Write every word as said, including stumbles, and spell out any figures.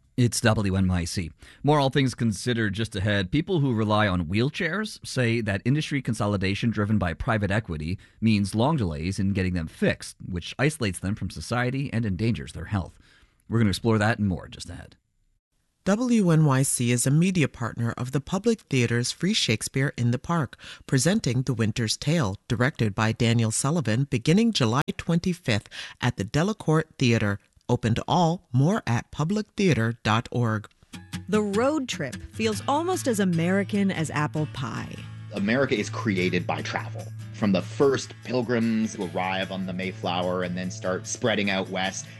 It's W N Y C. More All Things Considered just ahead. People who rely on wheelchairs say that industry consolidation driven by private equity means long delays in getting them fixed, which isolates them from society and endangers their health. We're going to explore that and more just ahead. W N Y C is a media partner of the Public Theater's Free Shakespeare in the Park, presenting The Winter's Tale, directed by Daniel Sullivan, beginning July twenty-fifth at the Delacorte Theater. Open to all. More at public theater dot org. The road trip feels almost as American as apple pie. America is created by travel. From the first pilgrims who arrive on the Mayflower and then start spreading out west,